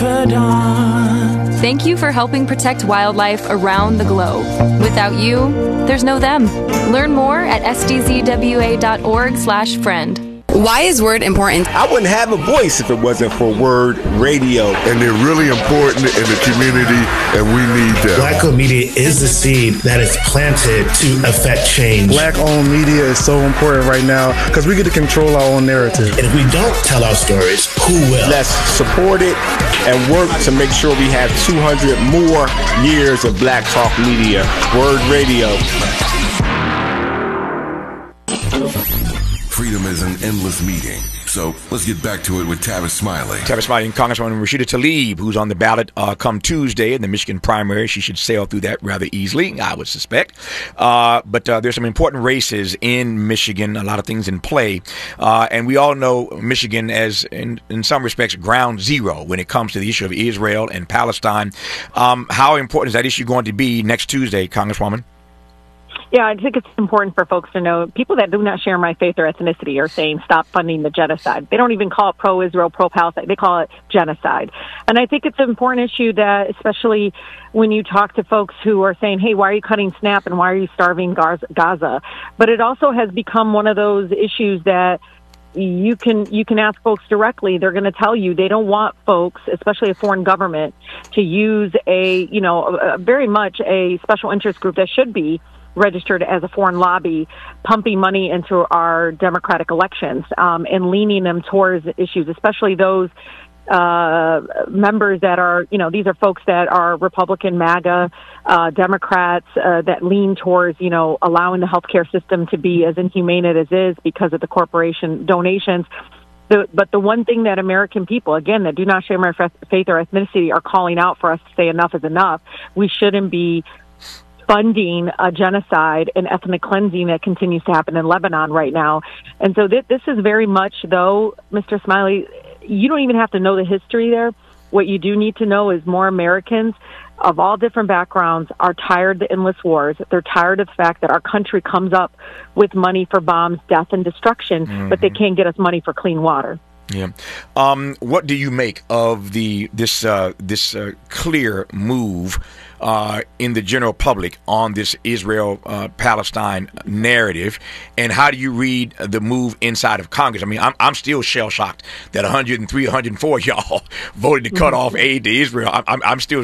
Thank you for helping protect wildlife around the globe. Without you, there's no them. Learn more at sdzwa.org/friend. Why is Word important? I wouldn't have a voice if it wasn't for Word Radio. And they're really important in the community, and we need them. Black-owned media is the seed that is planted to affect change. Black-owned media is so important right now because we get to control our own narrative. And if we don't tell our stories, who will? Let's support it and work to make sure we have 200 more years of Black Talk Media. Word Radio. Freedom is an endless meeting. So let's get back to it with Tavis Smiley. Tavis Smiley and Congresswoman Rashida Tlaib, who's on the ballot come Tuesday in the Michigan primary. She should sail through that rather easily, I would suspect. But there's some important races in Michigan, a lot of things in play. And we all know Michigan as, in some respects, ground zero when it comes to the issue of Israel and Palestine. How important is that issue going to be next Tuesday, Congresswoman? Yeah, I think it's important for folks to know people that do not share my faith or ethnicity are saying stop funding the genocide. They don't even call it pro-Israel, pro-Palestine. They call it genocide. And I think it's an important issue that, especially when you talk to folks who are saying, hey, why are you cutting SNAP and why are you starving Gaza? But it also has become one of those issues that you can ask folks directly. They're going to tell you they don't want folks, especially a foreign government, to use very much a special interest group that should be registered as a foreign lobby, pumping money into our democratic elections and leaning them towards issues, especially those members that are, these are folks that are Republican, MAGA, Democrats that lean towards, allowing the healthcare system to be as inhumane as it is because of the corporation donations. But the one thing that American people, again, that do not share my faith or ethnicity, are calling out for us to say enough is enough. We shouldn't be funding a genocide and ethnic cleansing that continues to happen in Lebanon right now. And so this is very much, though, Mr. Smiley, you don't even have to know the history there. What you do need to know is more Americans of all different backgrounds are tired of the endless wars. They're tired of the fact that our country comes up with money for bombs, death, and destruction, but they can't get us money for clean water. Yeah. What do you make of this clear move in the general public on this Israel-Palestine narrative, and how do you read the move inside of Congress? I mean, I'm still shell-shocked that 103, 104 y'all voted to cut off aid to Israel. I'm still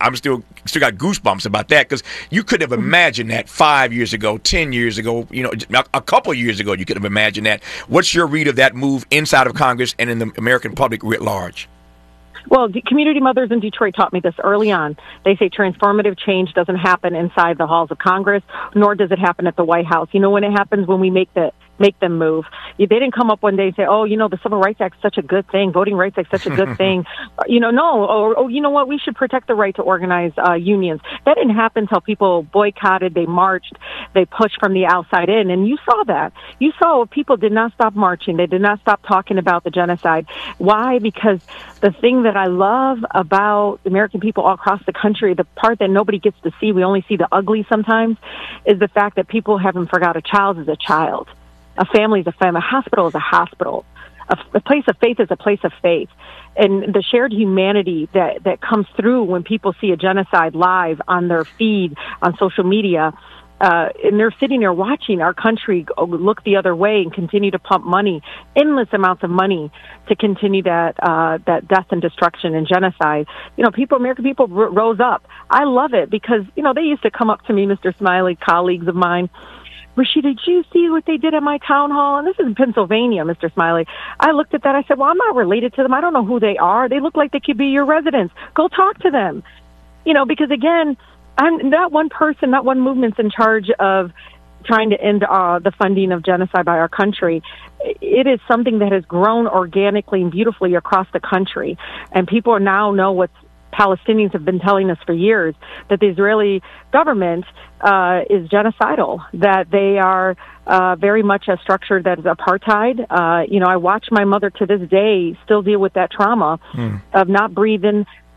got goosebumps about that, because you could have imagined that 5 years ago, 10 years ago, a couple years ago, you could have imagined that. What's your read of that move inside of Congress and in the American public writ large? Well, the community mothers in Detroit taught me this early on. They say transformative change doesn't happen inside the halls of Congress, nor does it happen at the White House. You know when it happens? When we make them move. They didn't come up one day and say, oh, the Civil Rights Act is such a good thing, Voting Rights Act is such a good thing. No. Or, you know what, we should protect the right to organize unions. That didn't happen until people boycotted, they marched, they pushed from the outside in. And you saw that. You saw people did not stop marching. They did not stop talking about the genocide. Why? Because the thing that I love about American people all across the country, the part that nobody gets to see, we only see the ugly sometimes, is the fact that people haven't forgot a child is a child. A family is a family. A hospital is a hospital. A place of faith is a place of faith. And the shared humanity that comes through when people see a genocide live on their feed, on social media, and they're sitting there watching our country look the other way and continue to pump money, endless amounts of money, to continue that death and destruction and genocide. American people rose up. I love it because, they used to come up to me, Mr. Smiley, colleagues of mine, Rashida, did you see what they did at my town hall? And this is in Pennsylvania, Mr. Smiley. I looked at that. I said, well, I'm not related to them. I don't know who they are. They look like they could be your residents. Go talk to them. Because, again, I'm not one person, not one movement's in charge of trying to end the funding of genocide by our country. It is something that has grown organically and beautifully across the country. And people now know what Palestinians have been telling us for years, that the Israeli government is genocidal, that they are very much a structure that is apartheid. I watch my mother to this day still deal with that trauma of not breathing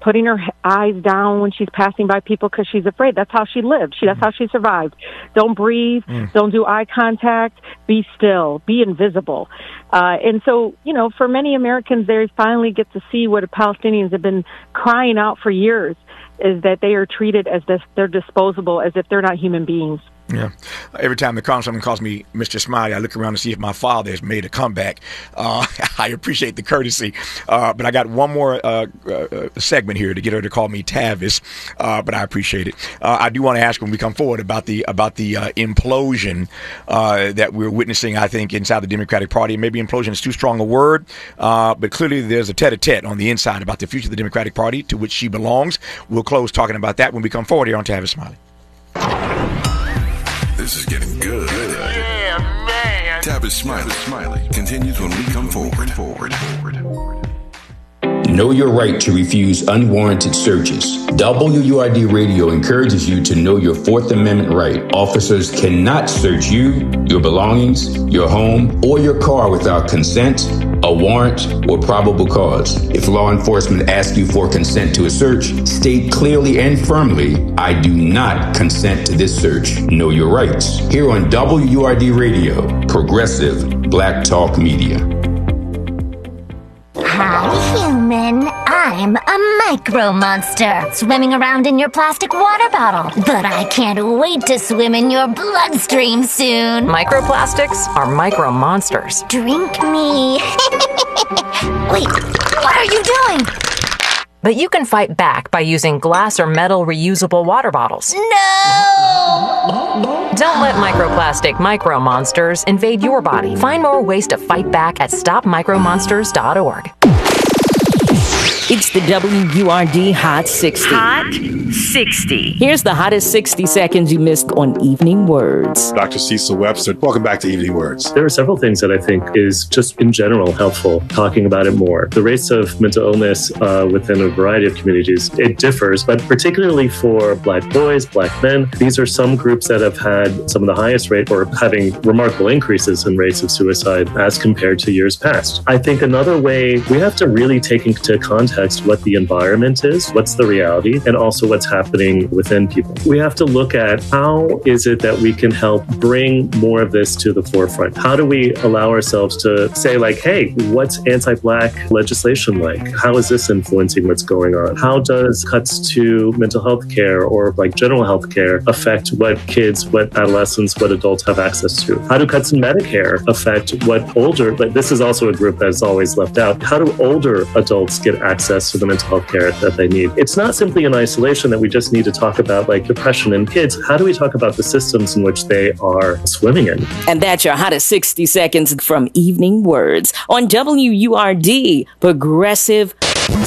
putting her eyes down when she's passing by people because she's afraid. That's how she lived. That's how she survived. Don't breathe. Don't do eye contact. Be still. Be invisible. And so, for many Americans, they finally get to see what Palestinians have been crying out for years, is that they are treated as they're disposable, as if they're not human beings. Yeah. Every time the congressman calls me Mr. Smiley, I look around to see if my father has made a comeback. I appreciate the courtesy. But I got one more segment here to get her to call me Tavis. But I appreciate it. I do want to ask when we come forward about the implosion that we're witnessing, I think, inside the Democratic Party. Maybe implosion is too strong a word, but clearly there's a tete-a-tete on the inside about the future of the Democratic Party, to which she belongs. We'll close talking about that when we come forward here on Tavis Smiley. This is getting good. Yeah, man. Tavis Smiley continues when we come forward. Know your right to refuse unwarranted searches. WURD Radio encourages you to know your Fourth Amendment right. Officers cannot search you, your belongings, your home, or your car without consent, a warrant, or probable cause. If law enforcement asks you for consent to a search, state clearly and firmly, I do not consent to this search. Know your rights. Here on WURD Radio, Progressive Black Talk Media. Hi, human. I'm a micro monster, swimming around in your plastic water bottle. But I can't wait to swim in your bloodstream soon. Microplastics are micro monsters. Drink me. Wait, what are you doing? But you can fight back by using glass or metal reusable water bottles. No! Don't let microplastic micro monsters invade your body. Find more ways to fight back at stopmicromonsters.org. It's the WURD Hot 60. Hot 60. Here's the hottest 60 seconds you missed on Evening Words. Dr. Cecil Webster, welcome back to Evening Words. There are several things that I think is just in general helpful, talking about it more. The rates of mental illness within a variety of communities, it differs, but particularly for Black boys, Black men, these are some groups that have had some of the highest rate or having remarkable increases in rates of suicide as compared to years past. I think another way we have to really take into context what the environment is, what's the reality, and also what's happening within people. We have to look at how is it that we can help bring more of this to the forefront? How do we allow ourselves to say like, hey, what's anti-Black legislation like? How is this influencing what's going on? How does cuts to mental health care or like general health care affect what kids, what adolescents, what adults have access to? How do cuts in Medicare affect what older, but this is also a group that is always left out. How do older adults get access to the mental health care that they need? It's not simply in isolation that we just need to talk about like depression in kids. How do we talk about the systems in which they are swimming in? And that's your hottest 60 seconds from Evening Words on WURD, Progressive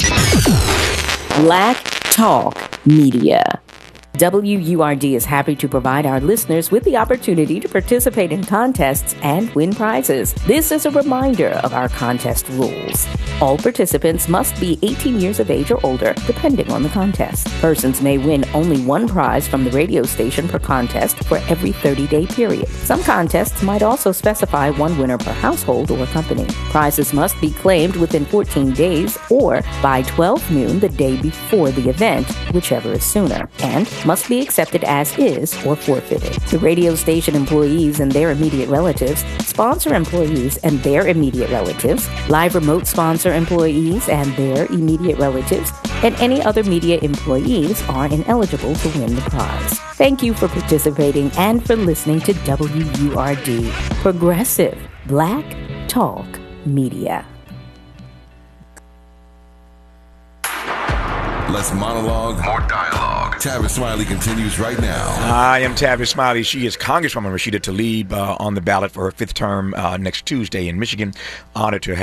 Black Talk Media. WURD is happy to provide our listeners with the opportunity to participate in contests and win prizes. This is a reminder of our contest rules. All participants must be 18 years of age or older, depending on the contest. Persons may win only one prize from the radio station per contest for every 30-day period. Some contests might also specify one winner per household or company. Prizes must be claimed within 14 days or by 12 noon the day before the event, whichever is sooner, and must be accepted as is or forfeited. The radio station employees and their immediate relatives, sponsor employees and their immediate relatives, live remote sponsor employees and their immediate relatives, and any other media employees are ineligible to win the prize. Thank you for participating and for listening to WURD, Progressive Black Talk Media. Less monologue, more dialogue. Tavis Smiley continues right now. I am Tavis Smiley. She is Congresswoman Rashida Tlaib on the ballot for her fifth term next Tuesday in Michigan. Honored to have